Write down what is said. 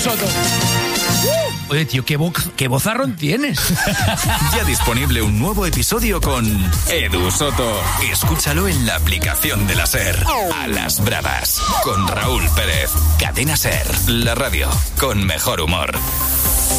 Soto. Oye, tío, qué vozarrón tienes. Ya disponible un nuevo episodio con Edu Soto. Escúchalo en la aplicación de la SER. A las bravas, con Raúl Pérez. Cadena SER, la radio con mejor humor.